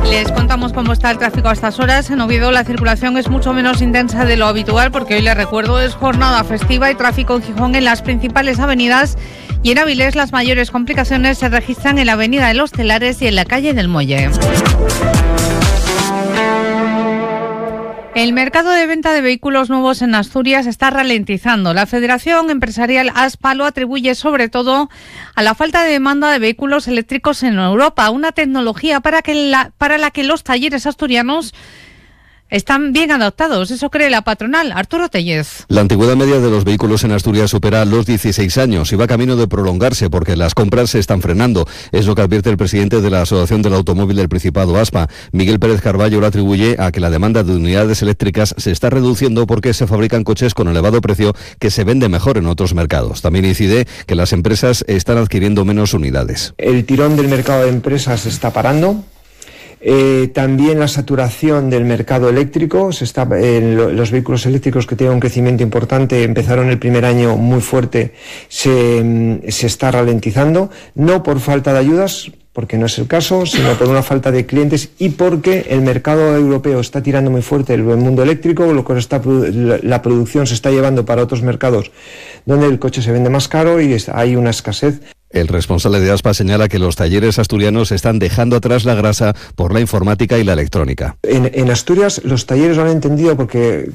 Les contamos cómo está el tráfico a estas horas. En Oviedo la circulación es mucho menos intensa de lo habitual porque hoy, les recuerdo, es jornada festiva y tráfico en Gijón en las principales avenidas, y en Avilés las mayores complicaciones se registran en la avenida de los Telares y en la calle del Muelle. El mercado de venta de vehículos nuevos en Asturias está ralentizando. La Federación Empresarial ASPA lo atribuye sobre todo a la falta de demanda de vehículos eléctricos en Europa, una tecnología para la que los talleres asturianos están bien adaptados. Eso cree la patronal. Arturo Tellez. La antigüedad media de los vehículos en Asturias supera los 16 años y va camino de prolongarse porque las compras se están frenando. Es lo que advierte el presidente de la Asociación del Automóvil del Principado, ASPA. Miguel Pérez Carballo lo atribuye a que la demanda de unidades eléctricas se está reduciendo porque se fabrican coches con elevado precio que se venden mejor en otros mercados. También incide que las empresas están adquiriendo menos unidades. El tirón del mercado de empresas se está parando. También la saturación del mercado eléctrico, los vehículos eléctricos que tienen un crecimiento importante empezaron el primer año muy fuerte, se está ralentizando, no por falta de ayudas, porque no es el caso, sino por una falta de clientes y porque el mercado europeo está tirando muy fuerte el mundo eléctrico, lo que la producción se está llevando para otros mercados donde el coche se vende más caro y hay una escasez. El responsable de ASPA señala que los talleres asturianos están dejando atrás la grasa por la informática y la electrónica. En Asturias los talleres lo han entendido porque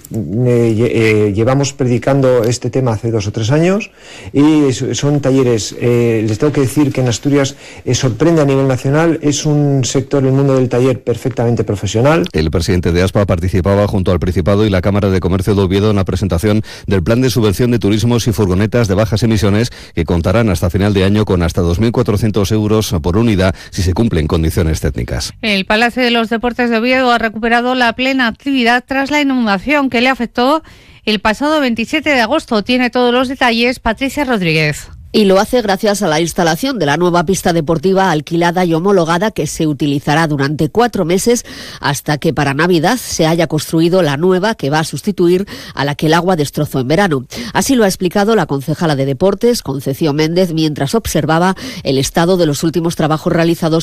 llevamos predicando este tema hace 2 o 3 años y son talleres, les tengo que decir que en Asturias sorprende a nivel nacional, es un sector, el mundo del taller, perfectamente profesional. El presidente de ASPA participaba junto al Principado y la Cámara de Comercio de Oviedo en la presentación del plan de subvención de turismos y furgonetas de bajas emisiones que contarán hasta final de año con hasta 2.400 euros por unidad si se cumplen condiciones técnicas. El Palacio de los Deportes de Oviedo ha recuperado la plena actividad tras la inundación que le afectó el pasado 27 de agosto. Tiene todos los detalles Patricia Rodríguez. Y lo hace gracias a la instalación de la nueva pista deportiva alquilada y homologada que se utilizará durante 4 meses hasta que para Navidad se haya construido la nueva que va a sustituir a la que el agua destrozó en verano. Así lo ha explicado la concejala de Deportes, Concepción Méndez, mientras observaba el estado de los últimos trabajos realizados